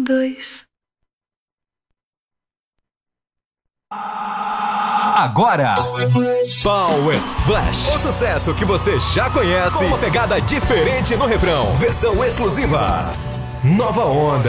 dois. Agora, Power Flash. O sucesso que você já conhece, com uma pegada diferente no refrão. Versão exclusiva. Nova Onda.